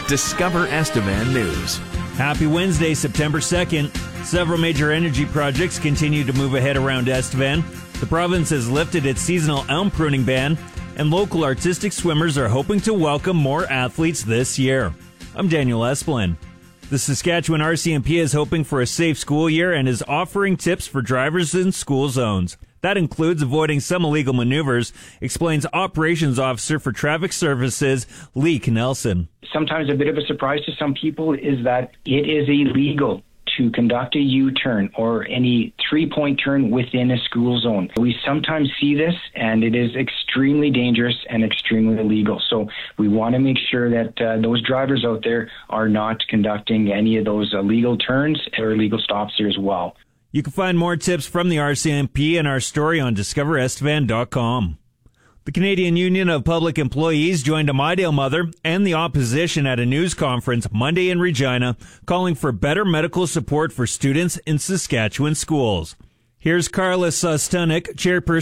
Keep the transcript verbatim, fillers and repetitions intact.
Discover Estevan News. Happy Wednesday, September second. Several major energy projects continue to move ahead around Estevan. The province has lifted its seasonal elm pruning ban, and local artistic swimmers are hoping to welcome more athletes this year. I'm Daniel Esplin. The Saskatchewan R C M P is hoping for a safe school year and is offering tips for drivers in school zones. That includes avoiding some illegal maneuvers, explains Operations Officer for Traffic Services, Lee Knelson. Sometimes a bit of a surprise to some people is that it is illegal to conduct a U-turn or any three-point turn within a school zone. We sometimes see this, and it is extremely dangerous and extremely illegal. So we want to make sure that uh, those drivers out there are not conducting any of those illegal turns or illegal stops there as well. You can find more tips from the R C M P in our story on discover estevan dot com. The Canadian Union of Public Employees joined a Mydale mother and the opposition at a news conference Monday in Regina, calling for better medical support for students in Saskatchewan schools. Here's Carla Sustanek, chairperson